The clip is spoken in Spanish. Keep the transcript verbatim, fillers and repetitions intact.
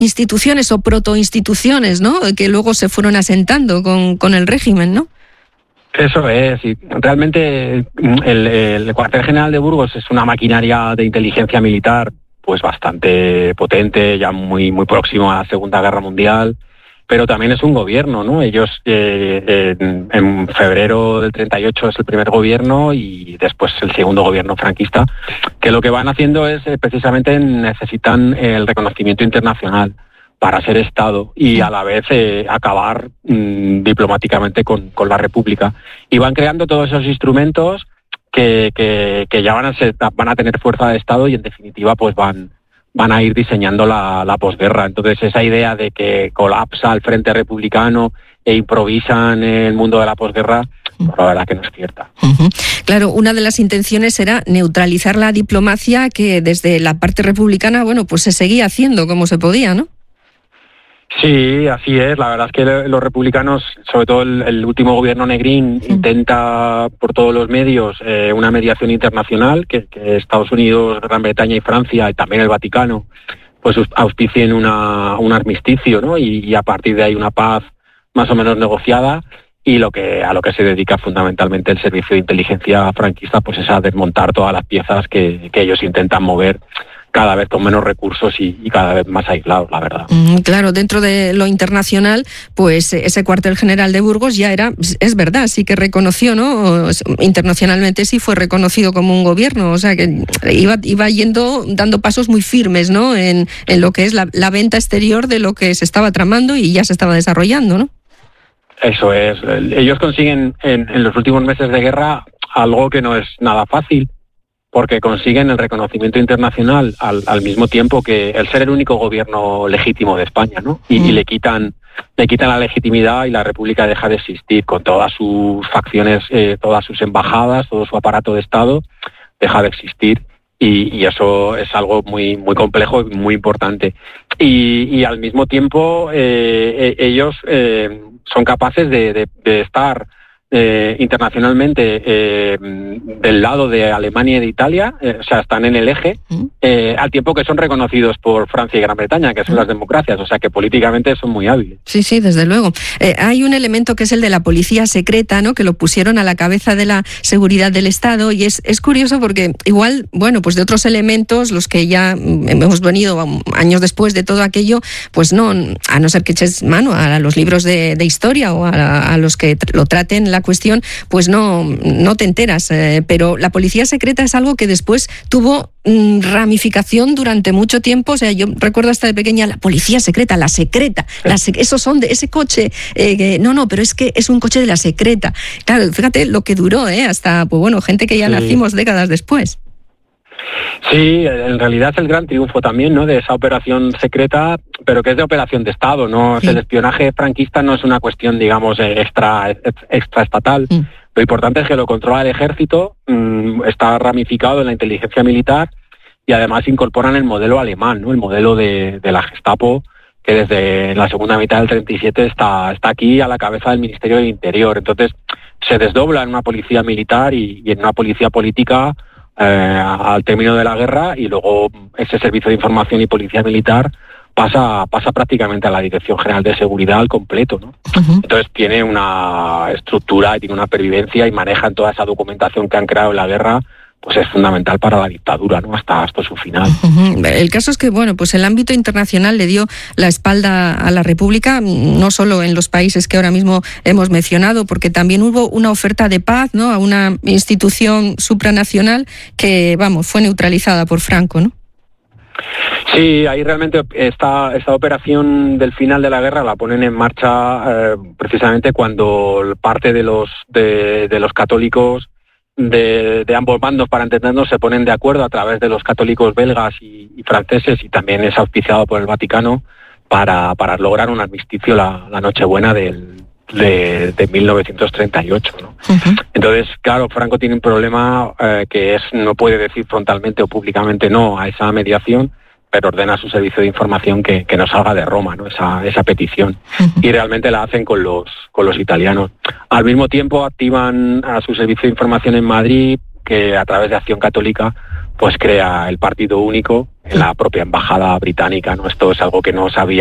instituciones o protoinstituciones, ¿no?, que luego se fueron asentando con, con el régimen, ¿no? Eso es, y realmente el, el cuartel general de Burgos es una maquinaria de inteligencia militar pues bastante potente, ya muy muy próximo a la Segunda Guerra Mundial, pero también es un gobierno, ¿no? Ellos eh, en, en febrero del treinta y ocho es el primer gobierno y después el segundo gobierno franquista, que lo que van haciendo es eh, precisamente necesitan el reconocimiento internacional para ser Estado y a la vez eh, acabar mmm, diplomáticamente con, con la República. Y van creando todos esos instrumentos que, que, que ya van a ser, van a tener fuerza de Estado y en definitiva pues van, van a ir diseñando la, la posguerra. Entonces esa idea de que colapsa el Frente Republicano e improvisan el mundo de la posguerra, pues la verdad que no es cierta. Uh-huh. Claro, una de las intenciones era neutralizar la diplomacia que desde la parte republicana, bueno, pues se seguía haciendo como se podía, ¿no? Sí, así es. La verdad es que los republicanos, sobre todo el, el último gobierno Negrín, sí. intenta por todos los medios eh, una mediación internacional, que, que Estados Unidos, Gran Bretaña y Francia, y también el Vaticano, pues auspicien una, un armisticio, ¿no? Y, y a partir de ahí una paz más o menos negociada. Y lo que a lo que se dedica fundamentalmente el servicio de inteligencia franquista, pues es a desmontar todas las piezas que, que ellos intentan mover, cada vez con menos recursos y, y cada vez más aislados, la verdad. Mm, claro, dentro de lo internacional, pues ese cuartel general de Burgos ya era, es verdad, sí que reconoció, ¿no? Internacionalmente sí fue reconocido como un gobierno, o sea que iba, iba yendo, dando pasos muy firmes, ¿no? En, en lo que es la, la venta exterior de lo que se estaba tramando y ya se estaba desarrollando, ¿no? Eso es. Ellos consiguen en, en los últimos meses de guerra algo que no es nada fácil, porque consiguen el reconocimiento internacional al, al mismo tiempo que el ser el único gobierno legítimo de España, ¿no? Y, mm. y le quitan le quitan la legitimidad y la República deja de existir con todas sus facciones, eh, todas sus embajadas, todo su aparato de Estado deja de existir y, y eso es algo muy muy complejo y muy importante. Y, y al mismo tiempo eh, ellos eh, son capaces de, de, de estar Eh, internacionalmente eh, del lado de Alemania y de Italia, eh, o sea, están en el eje, eh, al tiempo que son reconocidos por Francia y Gran Bretaña, que son las democracias, o sea, que políticamente son muy hábiles. Sí, sí, desde luego. Eh, hay un elemento que es el de la policía secreta, ¿no?, que lo pusieron a la cabeza de la seguridad del Estado, y es, es curioso porque igual, bueno, pues de otros elementos, los que ya hemos venido años después de todo aquello, pues no, a no ser que eches mano a los libros de, de historia o a, a los que lo traten la cuestión, pues no, no te enteras, eh, pero la policía secreta es algo que después tuvo mm, ramificación durante mucho tiempo. O sea, yo recuerdo hasta de pequeña la policía secreta, la secreta, la sec- esos son de ese coche, eh, que, no, no, pero es que es un coche de la secreta. Claro, fíjate lo que duró, eh, hasta, pues bueno, gente que ya sí. nacimos décadas después. Sí, en realidad es el gran triunfo también, ¿no?, de esa operación secreta, pero que es de operación de Estado, ¿no? Sí. El espionaje franquista no es una cuestión, digamos, extra extraestatal. Mm. Lo importante es que lo controla el ejército, mmm, está ramificado en la inteligencia militar y además incorporan el modelo alemán, ¿no?, el modelo de, de la Gestapo, que desde la segunda mitad del treinta y siete está, está aquí a la cabeza del Ministerio del Interior. Entonces se desdobla en una policía militar y, y en una policía política Eh, al término de la guerra, y luego ese servicio de información y policía militar pasa pasa prácticamente a la Dirección General de Seguridad al completo, ¿no? Uh-huh. Entonces tiene una estructura y tiene una pervivencia y manejan toda esa documentación que han creado en la guerra, pues es fundamental para la dictadura, ¿no?, hasta, hasta su final. Uh-huh. El caso es que, bueno, pues el ámbito internacional le dio la espalda a la República, no solo en los países que ahora mismo hemos mencionado, porque también hubo una oferta de paz, ¿no?, a una institución supranacional que, vamos, fue neutralizada por Franco, ¿no? Sí, ahí realmente esta, esta operación del final de la guerra la ponen en marcha eh, precisamente cuando parte de los, de, de los católicos De, de ambos bandos, para entendernos, se ponen de acuerdo a través de los católicos belgas y, y franceses, y también es auspiciado por el Vaticano para, para lograr un armisticio la, la Nochebuena del, de, de mil novecientos treinta y ocho, ¿no? Uh-huh. Entonces, claro, Franco tiene un problema eh, que es no puede decir frontalmente o públicamente no a esa mediación, pero ordena a su servicio de información que, que no salga de Roma, ¿no?, esa, esa petición. Uh-huh. Y realmente la hacen con los, con los italianos. Al mismo tiempo activan a su servicio de información en Madrid, que a través de Acción Católica pues crea el partido único en la propia embajada británica, ¿no? Esto es algo que no se había